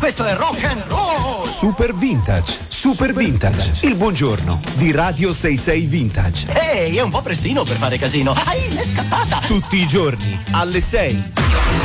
questo è rock and roll! Super Vintage, Super Vintage, il buongiorno di Radio 66 Vintage. Ehi, è un po' prestino per fare casino. Ai, l'è scappata! Tutti i giorni alle 6.